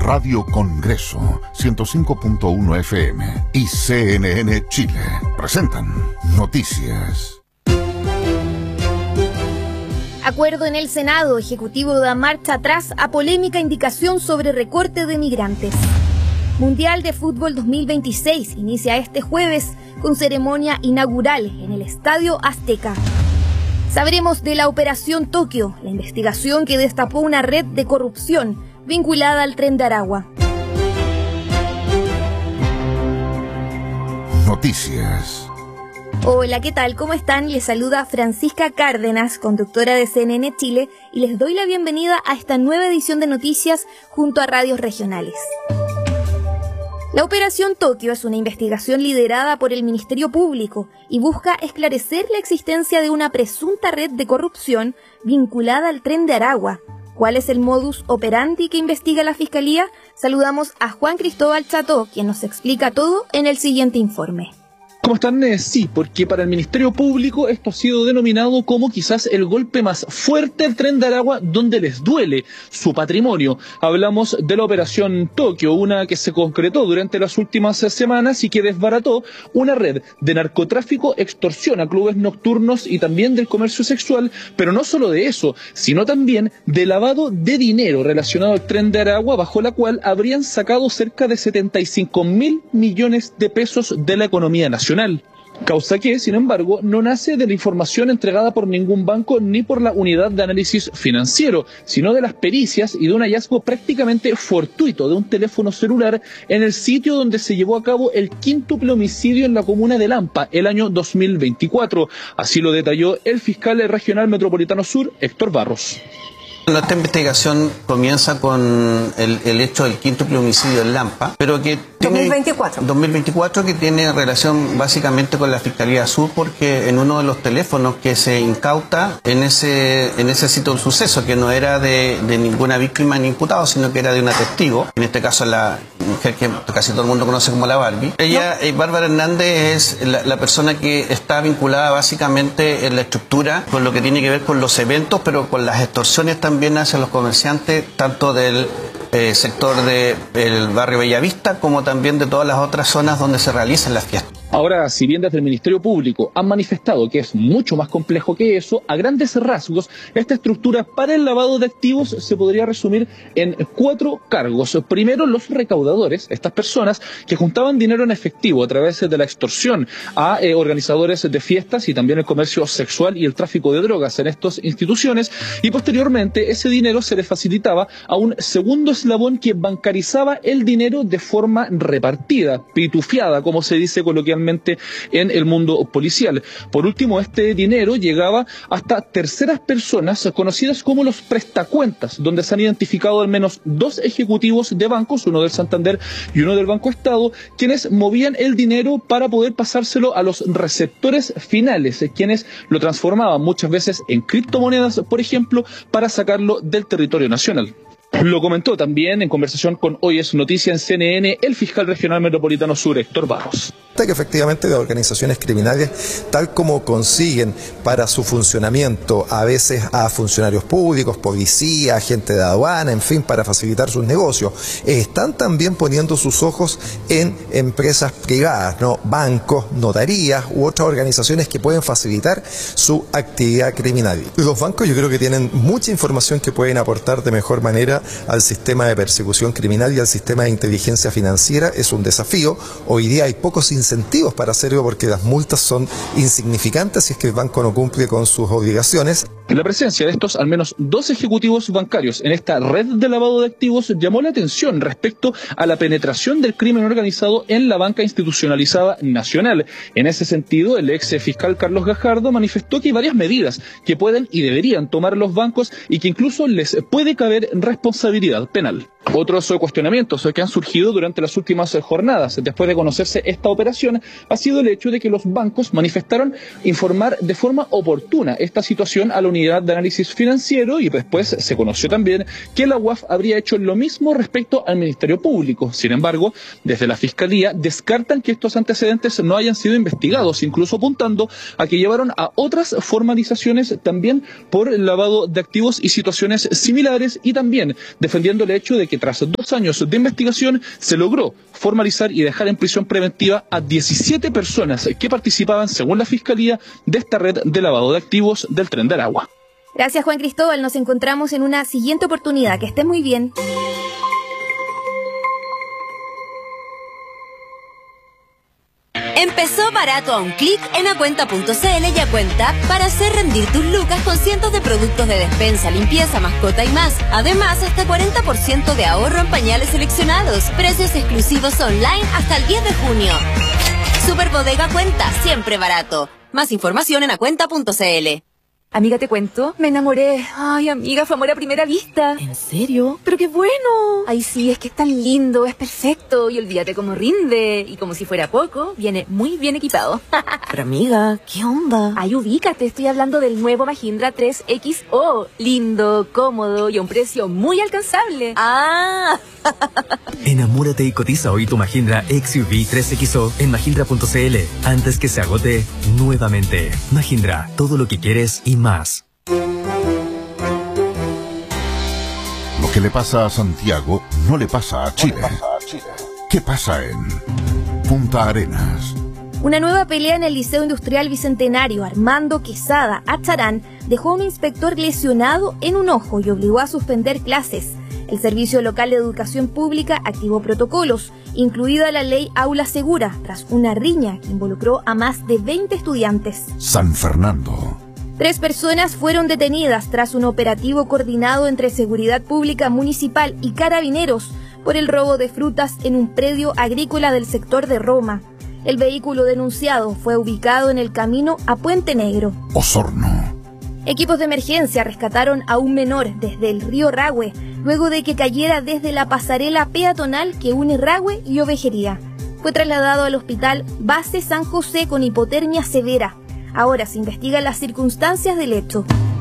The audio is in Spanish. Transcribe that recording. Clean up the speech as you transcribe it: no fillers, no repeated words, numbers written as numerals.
Radio Congreso 105.1 FM y CNN Chile presentan Noticias. Acuerdo en el Senado. Ejecutivo da marcha atrás a polémica indicación sobre recorte de migrantes. Mundial de Fútbol 2026 inicia este jueves con ceremonia inaugural en el Estadio Azteca. Sabremos de la Operación Tokio, la investigación que destapó una red de corrupción vinculada al Tren de Aragua. Noticias. Hola, ¿qué tal? ¿Cómo están? Les saluda Francisca Cárdenas, conductora de CNN Chile, y les doy la bienvenida a esta nueva edición de Noticias junto a radios regionales. La Operación Tokio es una investigación liderada por el Ministerio Público y busca esclarecer la existencia de una presunta red de corrupción vinculada al Tren de Aragua. ¿Cuál es el modus operandi que investiga la Fiscalía? Saludamos a Juan Cristóbal Cható, quien nos explica todo en el siguiente informe. ¿Cómo están? Sí, porque para el Ministerio Público esto ha sido denominado como quizás el golpe más fuerte al Tren de Aragua, donde les duele su patrimonio. Hablamos de la Operación Tokio, una que se concretó durante las últimas semanas y que desbarató una red de narcotráfico, extorsión a clubes nocturnos y también del comercio sexual, pero no solo de eso, sino también de lavado de dinero relacionado al Tren de Aragua, bajo la cual habrían sacado cerca de 75.000 millones de pesos de la economía nacional. Causa que, sin embargo, no nace de la información entregada por ningún banco ni por la unidad de análisis financiero, sino de las pericias y de un hallazgo prácticamente fortuito de un teléfono celular en el sitio donde se llevó a cabo el quíntuple homicidio en la comuna de Lampa el año 2024. Así lo detalló el fiscal regional metropolitano sur, Héctor Barros. Esta investigación comienza con el hecho del quíntuple homicidio en Lampa, pero que tiene 2024, que tiene relación básicamente con la Fiscalía Sur, porque en uno de los teléfonos que se incauta en ese sitio del suceso, que no era de ninguna víctima ni imputado, sino que era de una testigo, en este caso la mujer que casi todo el mundo conoce como la Barbie. Ella, Bárbara Hernández, es la persona que está vinculada básicamente en la estructura con lo que tiene que ver con los eventos, pero con las extorsiones también hacia los comerciantes, tanto del sector del barrio Bellavista como también de todas las otras zonas donde se realizan las fiestas. Ahora, si bien desde el Ministerio Público han manifestado que es mucho más complejo que eso, a grandes rasgos, esta estructura para el lavado de activos se podría resumir en 4 cargos. Primero, los recaudadores, estas personas que juntaban dinero en efectivo a través de la extorsión a organizadores de fiestas y también el comercio sexual y el tráfico de drogas en estas instituciones, y posteriormente ese dinero se le facilitaba a un segundo eslabón que bancarizaba el dinero de forma repartida, pitufiada, como se dice coloquialmente en el mundo policial. Por último, este dinero llegaba hasta terceras personas conocidas como los prestacuentas, donde se han identificado al menos 2 ejecutivos de bancos, uno del Santander y uno del Banco Estado, quienes movían el dinero para poder pasárselo a los receptores finales, quienes lo transformaban muchas veces en criptomonedas, por ejemplo, para sacarlo del territorio nacional. Lo comentó también en conversación con Hoy es Noticia en CNN el fiscal regional metropolitano sur, Héctor Barros. Que efectivamente las organizaciones criminales, tal como consiguen para su funcionamiento a veces a funcionarios públicos, policía, agente de aduana, en fin, para facilitar sus negocios, están también poniendo sus ojos en empresas privadas, ¿no? Bancos, notarías u otras organizaciones que pueden facilitar su actividad criminal. Los bancos yo creo que tienen mucha información que pueden aportar de mejor manera al sistema de persecución criminal y al sistema de inteligencia financiera. Es un desafío. Hoy día hay pocos incentivos para hacerlo porque las multas son insignificantes si es que el banco no cumple con sus obligaciones. La presencia de estos al menos 2 ejecutivos bancarios en esta red de lavado de activos llamó la atención respecto a la penetración del crimen organizado en la banca institucionalizada nacional. En ese sentido, el ex fiscal Carlos Gajardo manifestó que hay varias medidas que pueden y deberían tomar los bancos y que incluso les puede caber responsabilidad penal. Otros cuestionamientos que han surgido durante las últimas jornadas después de conocerse esta operación ha sido el hecho de que los bancos manifestaron informar de forma oportuna esta situación a la unidad de análisis financiero, y después se conoció también que la UAF habría hecho lo mismo respecto al Ministerio Público. Sin embargo, desde la Fiscalía descartan que estos antecedentes no hayan sido investigados, incluso apuntando a que llevaron a otras formalizaciones también por lavado de activos y situaciones similares, y también defendiendo el hecho de que tras 2 años de investigación se logró formalizar y dejar en prisión preventiva a 17 personas que participaban, según la Fiscalía, de esta red de lavado de activos del Tren de Aragua. Gracias, Juan Cristóbal. Nos encontramos en una siguiente oportunidad. Que estés muy bien. Empezó barato a un clic en acuenta.cl y Acuenta para hacer rendir tus lucas con cientos de productos de despensa, limpieza, mascota y más. Además, hasta 40% de ahorro en pañales seleccionados. Precios exclusivos online hasta el 10 de junio. Super Bodega Cuenta, siempre barato. Más información en acuenta.cl. Amiga, te cuento, me enamoré. Ay, amiga, fue amor a primera vista. ¿En serio? ¡Pero qué bueno! Ay, sí, es que es tan lindo, es perfecto. Y olvídate cómo rinde. Y como si fuera poco, viene muy bien equipado. Pero amiga, ¿qué onda? Ay, ubícate, estoy hablando del nuevo Mahindra 3XO. Lindo, cómodo y a un precio muy alcanzable. ¡Ah! Enamórate y cotiza hoy tu Mahindra XUV 3XO en mahindra.cl antes que se agote nuevamente. Mahindra, todo lo que quieres y más. Lo que le pasa a Santiago no le pasa a Chile. ¿Qué pasa en Punta Arenas? Una nueva pelea en el Liceo Industrial Bicentenario. Armando Quesada Acharán dejó a un inspector lesionado en un ojo y obligó a suspender clases. El Servicio Local de Educación Pública activó protocolos, incluida la ley Aula Segura, tras una riña que involucró a más de 20 estudiantes. San Fernando. 3 personas fueron detenidas tras un operativo coordinado entre Seguridad Pública Municipal y Carabineros por el robo de frutas en un predio agrícola del sector de Roma. El vehículo denunciado fue ubicado en el camino a Puente Negro. Osorno. Equipos de emergencia rescataron a un menor desde el río Rahue, luego de que cayera desde la pasarela peatonal que une Rahue y Ovejería. Fue trasladado al hospital Base San José con hipotermia severa. Ahora se investigan las circunstancias del hecho.